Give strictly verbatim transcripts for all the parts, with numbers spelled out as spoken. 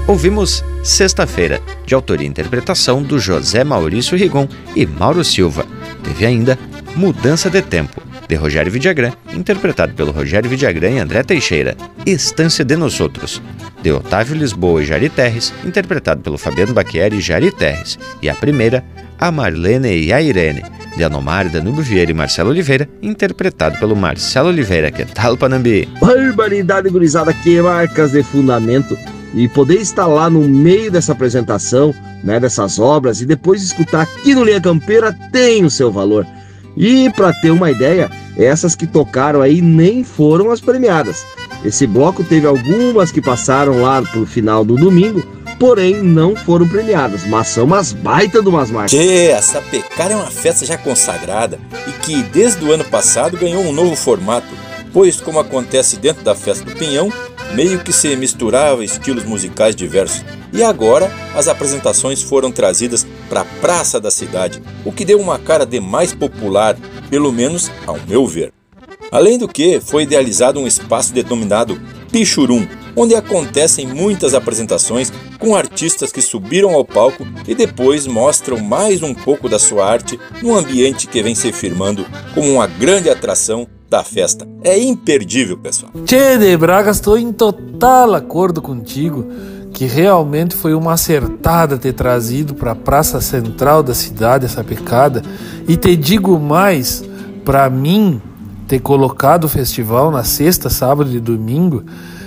Ouvimos Sexta-feira, de autoria e interpretação do José Maurício Rigon e Mauro Silva. Teve ainda Mudança de Tempo, de Rogério Vidagrã, interpretado pelo Rogério Vidagrã e André Teixeira. Estância de Nosotros, de Otávio Lisboa e Jari Terres, interpretado pelo Fabiano Bacchieri e Jari Terres. E a primeira, A Marlene e a Irene, de Anomar, Danúbio Vieira e Marcelo Oliveira, interpretado pelo Marcelo Oliveira. Que tal, Panambi? Barbaridade, gurizada, que marcas de fundamento. E poder estar lá no meio dessa apresentação, né, dessas obras, e depois escutar aqui no Linha Campeira tem o seu valor. E para ter uma ideia, essas que tocaram aí nem foram as premiadas. Esse bloco teve algumas que passaram lá pro final do domingo, porém não foram premiadas, mas são umas baita de umas marcas. Tchê, a Sapecar é uma festa já consagrada e que desde o ano passado ganhou um novo formato, pois, como acontece dentro da festa do Pinhão, meio que se misturava estilos musicais diversos. E agora as apresentações foram trazidas para a praça da cidade, o que deu uma cara de mais popular, pelo menos ao meu ver. Além do que, foi idealizado um espaço denominado Pichurum, onde acontecem muitas apresentações com artistas que subiram ao palco e depois mostram mais um pouco da sua arte num ambiente que vem se firmando como uma grande atração da festa. É imperdível, pessoal. Tchê, de Bragas, estou em total acordo contigo que realmente foi uma acertada ter trazido para a praça central da cidade essa pecada, e te digo mais, para mim ter colocado o festival na sexta, sábado e domingo,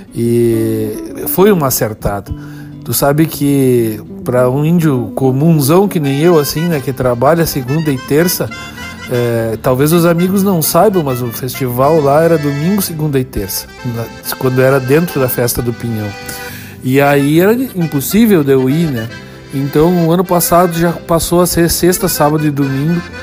e foi uma acertada. Tu sabe que para um índio comunzão que nem eu, assim, né, que trabalha segunda e terça, é, talvez os amigos não saibam, mas o festival lá era domingo, segunda e terça, quando era dentro da festa do Pinhão. E aí era impossível de eu ir, né? Então o ano passado já passou a ser sexta, sábado e domingo.